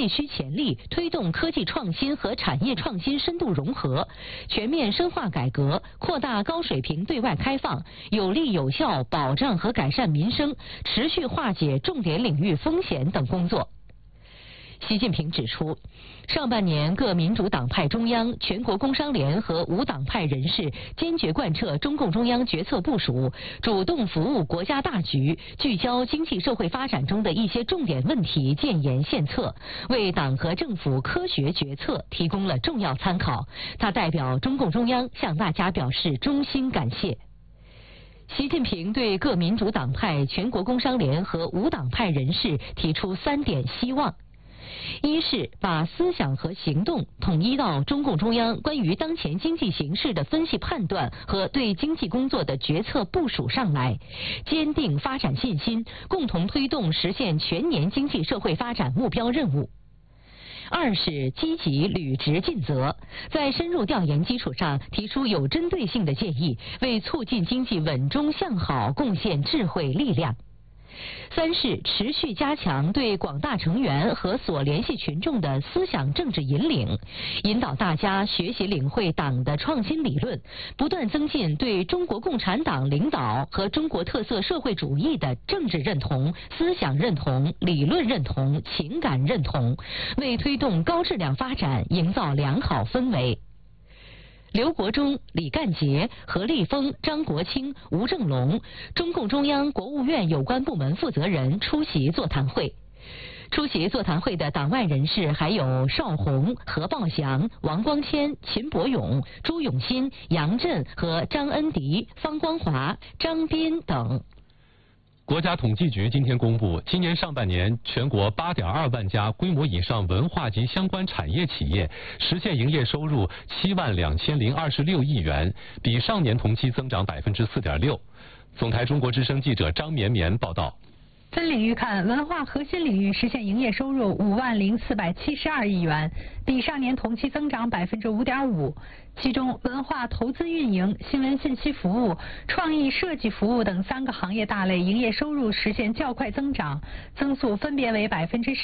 内需潜力，推动科技创新和产业创新深度融合，全面深化改革，扩大高水平对外开放，有力有效保障和改善民生，持续化解重点领域风险等工作。习近平指出，上半年各民主党派中央、全国工商联和无党派人士坚决贯彻中共中央决策部署，主动服务国家大局，聚焦经济社会发展中的一些重点问题，建言献策，为党和政府科学决策提供了重要参考。他代表中共中央向大家表示衷心感谢。习近平对各民主党派、全国工商联和无党派人士提出3点希望。一是把思想和行动统一到中共中央关于当前经济形势的分析判断和对经济工作的决策部署上来，坚定发展信心，共同推动实现全年经济社会发展目标任务。二是积极履职尽责，在深入调研基础上提出有针对性的建议，为促进经济稳中向好贡献智慧力量。三是持续加强对广大成员和所联系群众的思想政治引领，引导大家学习领会党的创新理论，不断增进对中国共产党领导和中国特色社会主义的政治认同、思想认同、理论认同、情感认同，为推动高质量发展营造良好氛围。刘国中、李干杰、何立峰、张国清、吴正龙，中共中央、国务院有关部门负责人出席座谈会。出席座谈会的党外人士还有邵宏、何报祥、王光谦、秦伯勇、朱永新、杨震和张恩迪、方光华、张斌等。 国家统计局今天公布，今年上半年全国8.2万家规模以上文化及相关产业企业实现营业收入72026亿元，比上年同期增长4.6%。总台中国之声记者张绵绵报道。 分领域看，文化核心领域实现营业收入50472亿元，比上年同期增长5.5%。其中，文化投资运营、新闻信息服务、创意设计服务等3个行业大类营业收入实现较快增长，增速分别为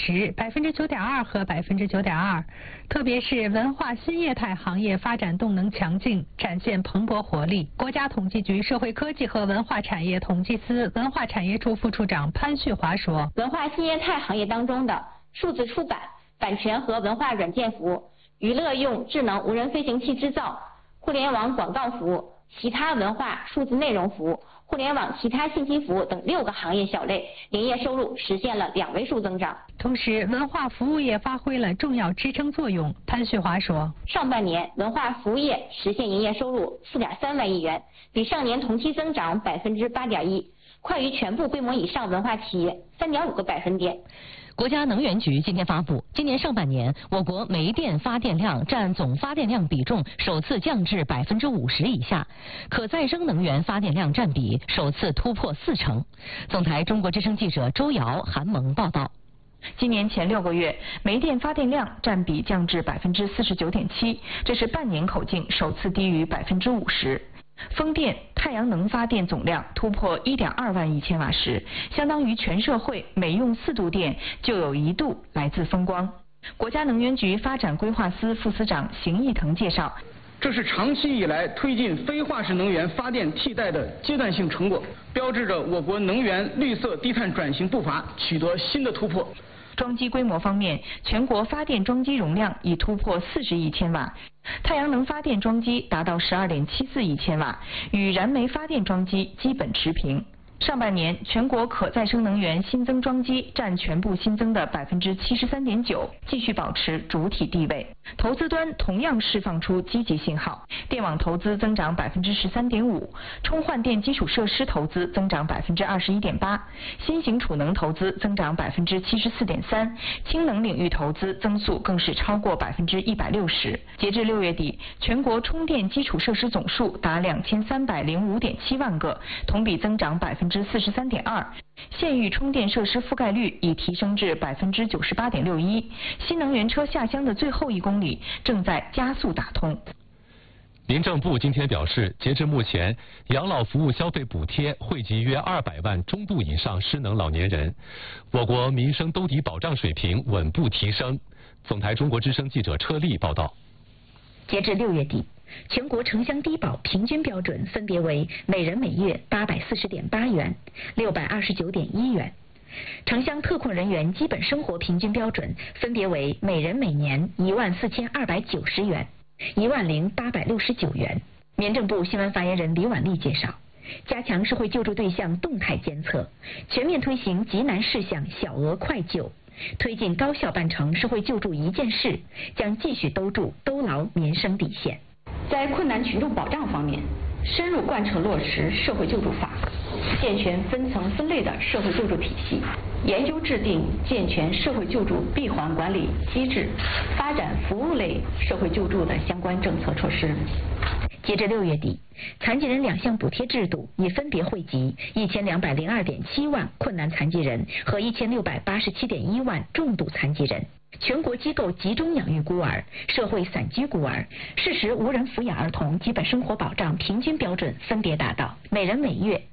10%、9.2%和9.2%。特别是文化新业态行业发展动能强劲，展现蓬勃活力。国家统计局社会科技和文化产业统计司文化产业处副处长潘旭华说：“ 文化新业态行业当中的数字出版、版权和文化软件服务、娱乐用智能无人飞行器制造、互联网广告服务、其他文化数字内容服务、互联网其他信息服务等6个行业小类，营业收入实现了2位数增长。 同时，文化服务业发挥了重要支撑作用。潘旭华说， 上半年文化服务业实现营业收入4.3万亿元，比上年同期增长8.1%，快于全部规模以上文化企业3.5个百分点。 国家能源局今天发布，今年上半年我国煤电发电量占总发电量比重首次降至50%以下，可再生能源发电量占比首次突破40%。总台中国之声记者周瑶、韩萌报道。 今年前6个月，煤电发电量占比降至49.7%，这是半年口径首次低于50%。风电、太阳能发电总量突破1.2万亿千瓦时，相当于全社会每用4度电就有1度来自风光。国家能源局发展规划司副司长邢义腾介绍， 这是长期以来推进非化石能源发电替代的阶段性成果，标志着我国能源绿色低碳转型步伐取得新的突破。 装机规模方面，全国发电装机容量已突破40亿千瓦，太阳能发电装机达到12.74亿千瓦，与燃煤发电装机基本持平。上半年，全国可再生能源新增装机占全部新增的73.9%，继续保持主体地位。投资端同样释放出积极信号，电网投资增长13.5%，充换电基础设施投资增长21.8%，新型储能投资增长74.3%，氢能领域投资增速更是超过160%。截至6月底，全国充电基础设施总数达2305.7万个，同比增长43.2%，县域充电设施覆盖率已提升至98.61%，新能源车下乡的最后1公里正在加速打通。 民政部今天表示，截至目前，养老服务消费补贴惠及约200万中度以上失能老年人，我国民生兜底保障水平稳步提升。 总台中国之声记者车丽报道。 截至6月底，全国城乡低保平均标准分别为每人每月840.8元、629.1元。城乡特困人员基本生活平均标准分别为每人每年14290元、10869元。民政部新闻发言人李婉丽介绍，加强社会救助对象动态监测，全面推行急难事项小额快救，推进高效办成社会救助一件事，将继续兜住兜牢民生底线。 在困难群众保障方面，深入贯彻落实社会救助法，健全分层分类的社会救助体系，研究制定健全社会救助闭环管理机制，发展服务类社会救助的相关政策措施。 截至6月底，残疾人2项补贴制度已分别惠及1202.7万困难残疾人和1687.1万重度残疾人。全国机构集中养育孤儿、社会散居孤儿、适时无人抚养儿童基本生活保障平均标准分别达到每人每月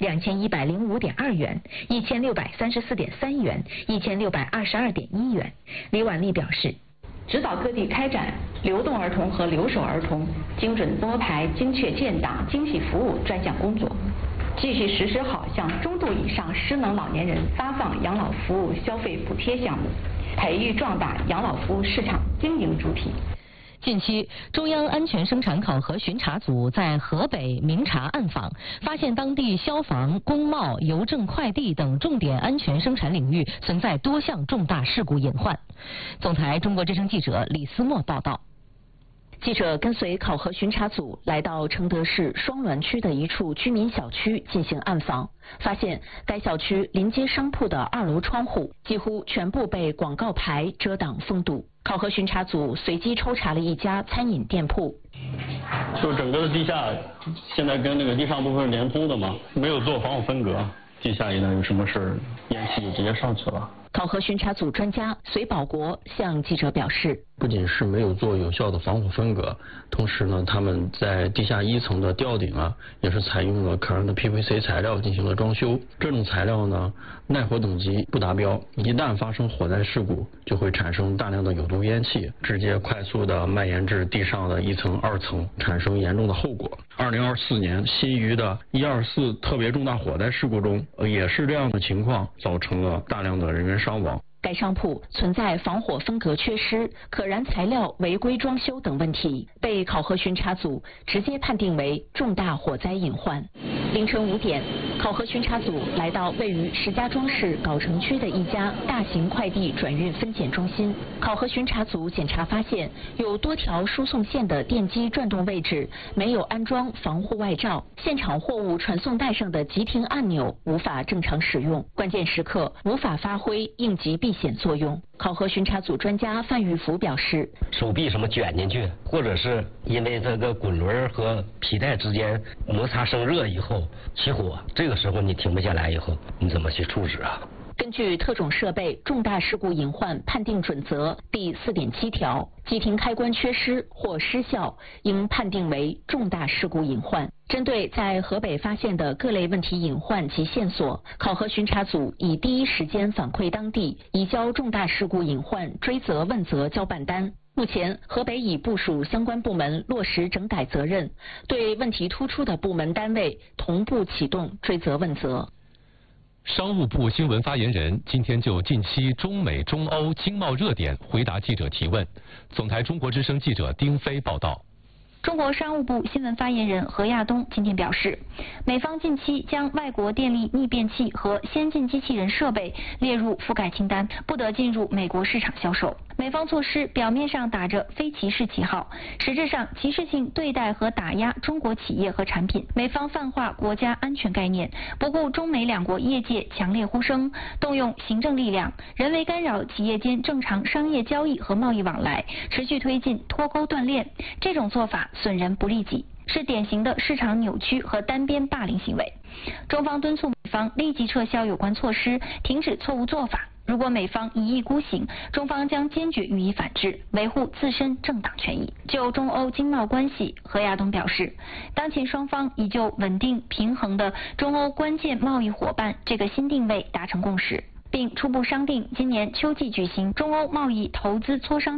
2105.2元、1634.3元、1622.1元。李婉丽表示， 指导各地开展流动儿童和留守儿童精准拨排、精确建档、精细服务专项工作，继续实施好向中度以上失能老年人发放养老服务消费补贴项目，培育壮大养老服务市场经营主体。 近期，中央安全生产考核巡查组在河北明察暗访，发现当地消防、工贸、邮政快递等重点安全生产领域存在多项重大事故隐患。总台中国之声记者李思墨报道。 记者跟随考核巡查组来到承德市双滦区的一处居民小区进行暗访，发现该小区临街商铺的2楼窗户几乎全部被广告牌遮挡封堵。考核巡查组随机抽查了一家餐饮店铺， 就整个的地下现在跟那个地上部分是连通的嘛，没有做防火分隔，地下一旦有什么事儿，烟气就直接上去了。 考核巡查组专家隋保国向记者表示， 不仅是没有做有效的防火分隔，同时呢，他们在地下1层的吊顶啊，也是采用了可燃的 PVC 材料进行了装修。这种材料呢，耐火等级不达标，一旦发生火灾事故，就会产生大量的有毒烟气，直接快速的蔓延至地上的1层、2层，产生严重的后果。2024年西隅的124特别重大火灾事故中，也是这样的情况，造成了大量的人员伤亡。 该商铺存在防火分隔缺失、可燃材料违规装修等问题，被考核巡查组直接判定为重大火灾隐患。凌晨5点，考核巡查组来到位于石家庄市藁城区的一家大型快递转运分拣中心。考核巡查组检查发现，有多条输送线的电机转动位置没有安装防护外罩，现场货物传送带上的急停按钮无法正常使用，关键时刻无法发挥应急避险作用。考核巡查组专家范玉福表示， 手臂什么卷进去，或者是因为这个滚轮和皮带之间摩擦生热以后起火，这个时候你停不下来以后，你怎么去处置啊？ 根据特种设备重大事故隐患判定准则第4.7条，急停开关缺失或失效，应判定为重大事故隐患。针对在河北发现的各类问题隐患及线索，考核巡查组已第一时间反馈当地，移交重大事故隐患追责问责交办单。目前，河北已部署相关部门落实整改责任，对问题突出的部门单位同步启动追责问责。 商务部新闻发言人今天就近期中美中欧经贸热点回答记者提问。总台中国之声记者丁飞报道。 中国商务部新闻发言人何亚东今天表示，美方近期将外国电力逆变器和先进机器人设备列入覆盖清单，不得进入美国市场销售。美方措施表面上打着非歧视旗号，实质上歧视性对待和打压中国企业和产品。美方泛化国家安全概念，不顾中美两国业界强烈呼声，动用行政力量，人为干扰企业间正常商业交易和贸易往来，持续推进脱钩断链。这种做法损人不利己，是典型的市场扭曲和单边霸凌行为。中方敦促美方立即撤销有关措施，停止错误做法。如果美方一意孤行，中方将坚决予以反制，维护自身正当权益。就中欧经贸关系，何亚东表示，当前双方已就稳定平衡的中欧关键贸易伙伴这个新定位达成共识，并初步商定今年秋季举行中欧贸易投资磋商